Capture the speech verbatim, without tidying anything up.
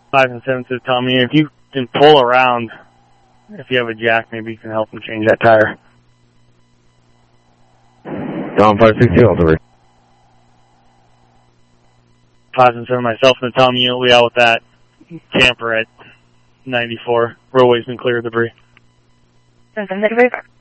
Five and seven to Tommy. If you can pull around, if you have a jack, maybe you can help him change that tire. Tom five six two, I'll deliver. Five and seven, myself and the Tommy unit. We out with that camper at ninety-four. Roadway's been clear of debris. Seven seven,